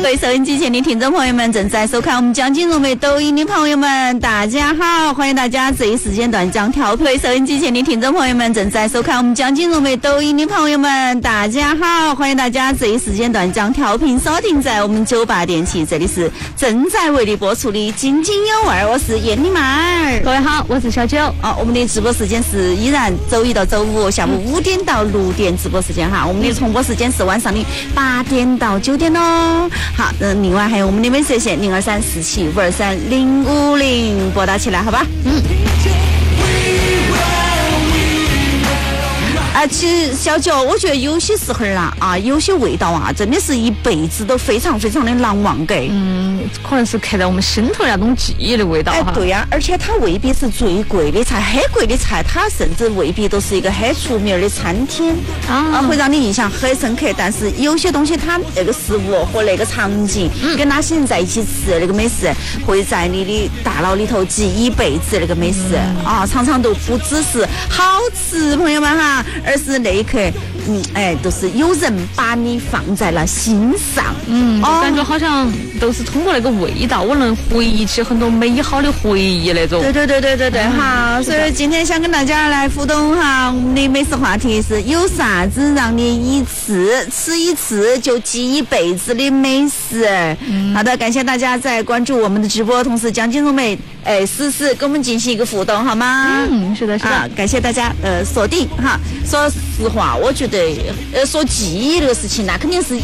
各位收音机前的听众朋友们，正在收看我们江津融媒抖音的朋友们，大家好，欢迎大家这一时间段将调频。各位收音机前的听众朋友们，正在收看我们江津融媒抖音的朋友们，大家好，欢迎大家这一时间段将调频收听在我们98.7，这里是正在为你播出的津津有味，我是燕妮妹儿。 各位好，我是小九。 我们的直播时间是依然周一到周五下午5点到6点直播时间哈，我们的重播时间是晚上的8点到9点哦。好，另外还有我们的美色线02347523-050，拨打起来好吧？其实小九，我觉得有些时候有些味道真的是一辈子都非常非常的难忘给。 可能是刻在我们心头那种记忆的味道哈。 对呀，而且它未必是最贵的菜，很贵的菜，它甚至未必都是一个很出名的餐厅会让你印象很深刻。但是有些东西，它那个食物和那个场景，跟那些人在一起吃那个美食，会在你的大脑里头记一辈子那个美食常常都不只是好吃，朋友们哈，而是那一刻，都是有人把你放在了心上。 感觉好像都是通过那个味道，我能回忆起很多美好的回忆那种。 对，好，所以今天想跟大家来互动哈，我们的美食话题是有啥子让你吃一次就记一辈子的美食？好的，感谢大家在关注我们的直播，同时将金融美实时跟我们进行一个互动，好吗？ 是的， 感谢大家锁定哈。说实话，我觉得说记忆这个事情，那肯定是